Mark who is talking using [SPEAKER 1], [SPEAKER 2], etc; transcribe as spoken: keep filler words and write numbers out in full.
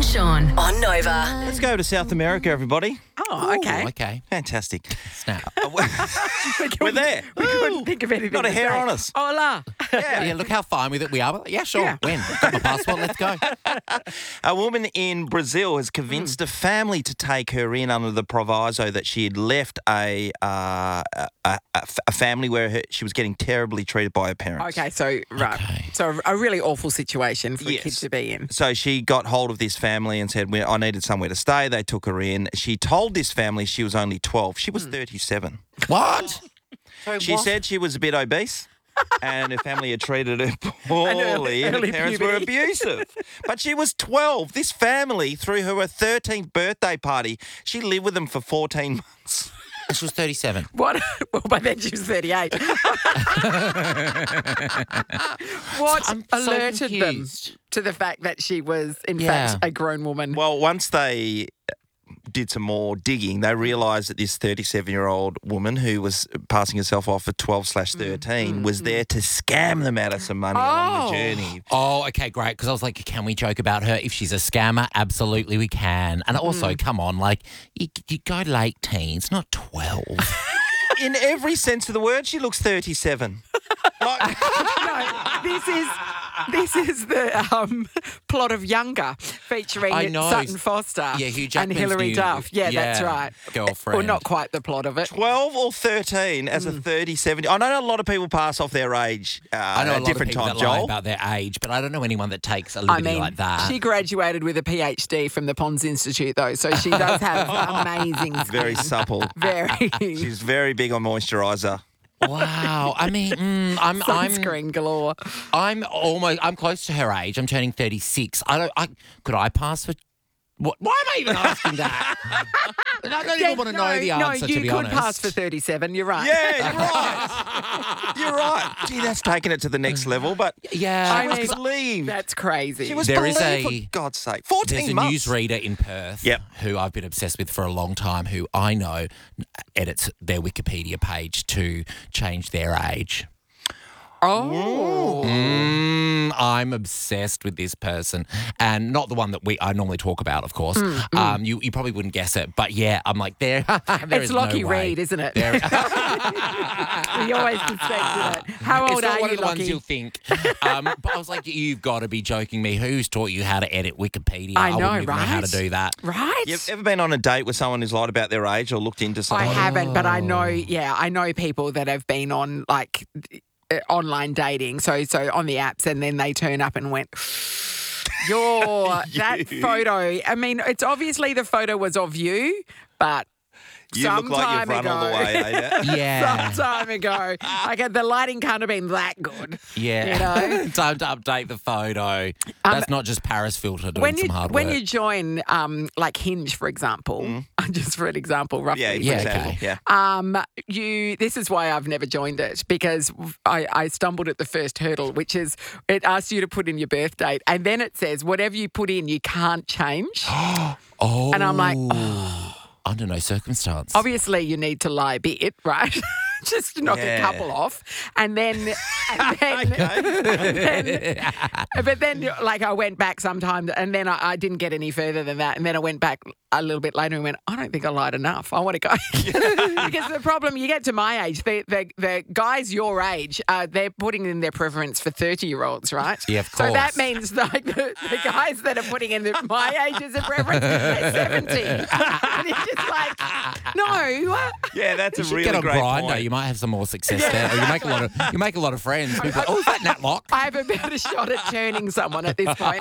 [SPEAKER 1] and Sean on Nova.
[SPEAKER 2] Let's go to South America, everybody.
[SPEAKER 3] Oh, okay.
[SPEAKER 4] Ooh, okay.
[SPEAKER 2] Fantastic.
[SPEAKER 4] Snap.
[SPEAKER 2] We're there.
[SPEAKER 3] We couldn't think of anything.
[SPEAKER 2] Got a
[SPEAKER 3] to
[SPEAKER 2] hair
[SPEAKER 3] say.
[SPEAKER 2] on us.
[SPEAKER 3] Hola.
[SPEAKER 2] Yeah.
[SPEAKER 4] Yeah, look how fine with it we are. Yeah, sure.
[SPEAKER 3] Yeah.
[SPEAKER 4] When? Got my passport. Let's go.
[SPEAKER 2] A woman in Brazil has convinced a family to take her in under the proviso that she had left a uh, a, a, a family where her, she was getting terribly treated by her parents.
[SPEAKER 3] Okay, so right,
[SPEAKER 4] Okay.
[SPEAKER 3] so a really awful situation for a
[SPEAKER 2] Yes.
[SPEAKER 3] kid to be in.
[SPEAKER 2] So she got hold of this family and said, well, I needed somewhere to stay. They took her in. She told this family she was only twelve. She was thirty-seven.
[SPEAKER 4] What? So
[SPEAKER 2] She
[SPEAKER 4] what?
[SPEAKER 2] said she was a bit obese and her family had treated her poorly and,
[SPEAKER 3] early
[SPEAKER 2] her parents were
[SPEAKER 3] puberty.
[SPEAKER 2] abusive. But she was twelve. This family threw her a thirteenth birthday party. She lived with them for fourteen months.
[SPEAKER 4] And she was thirty-seven.
[SPEAKER 3] What? Well, by then she was thirty-eight. What
[SPEAKER 4] I'm so
[SPEAKER 3] alerted them
[SPEAKER 4] confused.
[SPEAKER 3] to the fact that she was, in
[SPEAKER 4] Yeah.
[SPEAKER 3] fact, a grown woman?
[SPEAKER 2] Well, once they did some more digging, they realised that this thirty-seven-year-old woman who was passing herself off at twelve slash thirteen was there to scam them out of some money along
[SPEAKER 3] Oh.
[SPEAKER 2] the journey.
[SPEAKER 4] Oh, okay, great. Because I was like, can we joke about her? If she's a scammer, absolutely we can. And also, come on, like, you, you go late teens, not twelve.
[SPEAKER 2] In every sense of the word, she looks thirty-seven. Like,
[SPEAKER 3] No, this is this is the um, plot of Younger, featuring
[SPEAKER 4] I know.
[SPEAKER 3] Sutton Foster
[SPEAKER 4] Yeah, Hugh
[SPEAKER 3] and
[SPEAKER 4] Jackman's
[SPEAKER 3] Hilary
[SPEAKER 4] new-
[SPEAKER 3] Duff. Yeah, that's
[SPEAKER 4] yeah,
[SPEAKER 3] right.
[SPEAKER 4] girlfriend.
[SPEAKER 3] Well, not quite the plot of it.
[SPEAKER 2] twelve or thirteen as a thirty-seven. I know a lot of people pass off their age uh,
[SPEAKER 4] I know a
[SPEAKER 2] at
[SPEAKER 4] lot
[SPEAKER 2] different
[SPEAKER 4] of people
[SPEAKER 2] times,
[SPEAKER 4] that lie
[SPEAKER 2] Joel.
[SPEAKER 4] about their age, but I don't know anyone that takes a
[SPEAKER 3] I
[SPEAKER 4] liberty
[SPEAKER 3] mean,
[SPEAKER 4] like that.
[SPEAKER 3] she graduated with a PhD from the Pons Institute, though, so she does have amazing skin.
[SPEAKER 2] Very supple.
[SPEAKER 3] Very
[SPEAKER 2] She's very big on moisturiser.
[SPEAKER 4] Wow. I mean, mm, I'm, I'm,
[SPEAKER 3] sunscreen galore.
[SPEAKER 4] I'm almost, I'm close to her age. I'm turning thirty-six. I don't, I, could I pass for, what, why am I even asking that? I don't even want to know the answer,
[SPEAKER 3] no,
[SPEAKER 4] to
[SPEAKER 3] you
[SPEAKER 4] be
[SPEAKER 3] could
[SPEAKER 4] honest.
[SPEAKER 3] pass for thirty-seven. You're right.
[SPEAKER 2] Yeah, you're right. You're right. Gee, that's taken it to the next level, but
[SPEAKER 4] Yeah.
[SPEAKER 3] I
[SPEAKER 2] she was
[SPEAKER 3] mean,
[SPEAKER 2] believed.
[SPEAKER 3] That's crazy.
[SPEAKER 2] She was
[SPEAKER 4] There is
[SPEAKER 2] believed,
[SPEAKER 4] a-
[SPEAKER 2] for God's sake. fourteen
[SPEAKER 4] There's a
[SPEAKER 2] months.
[SPEAKER 4] newsreader in Perth
[SPEAKER 2] Yep.
[SPEAKER 4] who I've been obsessed with for a long time who I know edits their Wikipedia page to change their age.
[SPEAKER 3] oh.
[SPEAKER 4] Mm, I'm obsessed with this person, and not the one that we I normally talk about, of course.
[SPEAKER 3] Mm,
[SPEAKER 4] Um, you you probably wouldn't guess it, but yeah, I'm like there. there
[SPEAKER 3] It's
[SPEAKER 4] is
[SPEAKER 3] Lockie
[SPEAKER 4] no way.
[SPEAKER 3] Reed, isn't it?
[SPEAKER 4] There,
[SPEAKER 3] We always suspected it. How
[SPEAKER 4] it's
[SPEAKER 3] old
[SPEAKER 4] not
[SPEAKER 3] are
[SPEAKER 4] one
[SPEAKER 3] you,
[SPEAKER 4] of the ones
[SPEAKER 3] Lockie?
[SPEAKER 4] you'll think. Um, but I was like, you've got to be joking me. Who's taught you how to edit Wikipedia?
[SPEAKER 3] I know,
[SPEAKER 4] wouldn't even know how to
[SPEAKER 3] right?
[SPEAKER 4] do that.
[SPEAKER 3] Right?
[SPEAKER 2] You've ever been on a date with someone who's lied about their age or looked into
[SPEAKER 3] I
[SPEAKER 2] someone?
[SPEAKER 3] haven't, but I know, yeah, I know people that have been on like uh, online dating, so so on the apps, and then they turn up and went, "Your that photo." I mean, it's obviously the photo was of you, but
[SPEAKER 2] You
[SPEAKER 3] some
[SPEAKER 2] look like
[SPEAKER 3] time
[SPEAKER 2] you've run all the
[SPEAKER 3] ago-
[SPEAKER 2] way, eh?
[SPEAKER 4] Yeah.
[SPEAKER 3] some time ago, like the lighting can't have been that good.
[SPEAKER 4] Yeah.
[SPEAKER 3] You know?
[SPEAKER 4] Time to update the photo. That's not just Paris filter doing
[SPEAKER 3] When
[SPEAKER 4] some
[SPEAKER 3] you
[SPEAKER 4] hard
[SPEAKER 3] when
[SPEAKER 4] work.
[SPEAKER 3] you join um like Hinge, for example, just for an example, roughly.
[SPEAKER 2] Yeah, for
[SPEAKER 4] Yeah,
[SPEAKER 2] example.
[SPEAKER 4] okay.
[SPEAKER 2] Yeah.
[SPEAKER 3] Um, you. This is why I've never joined it, because I, I stumbled at the first hurdle, which is it asks you to put in your birth date, and then it says whatever you put in, you can't change.
[SPEAKER 4] oh.
[SPEAKER 3] And I'm like, oh.
[SPEAKER 4] Under no circumstance.
[SPEAKER 3] Obviously, you need to lie a bit, right? Just to knock
[SPEAKER 2] Yeah.
[SPEAKER 3] a couple off, and then, and then, and then but then, like, I went back sometime, and then I, I didn't get any further than that, and then I went back a little bit later and went, I don't think I lied enough. I want to go because the problem you get to my age, the the, the guys your age, uh, they're putting in their preference for thirty year olds, right?
[SPEAKER 4] Yeah, of
[SPEAKER 3] So that
[SPEAKER 4] course.
[SPEAKER 3] means like the, the guys that are putting in the, my age as a preference, they're seventy, and it's just like, no.
[SPEAKER 2] Yeah, that's
[SPEAKER 4] You
[SPEAKER 2] a
[SPEAKER 4] should
[SPEAKER 2] really
[SPEAKER 4] get on
[SPEAKER 2] great
[SPEAKER 4] Grindr.
[SPEAKER 2] point.
[SPEAKER 4] You might have some more success there. Or you make a lot of you make a lot of friends. People are like, oh, is that Nat Lock?
[SPEAKER 3] I have a better shot at turning someone at this point.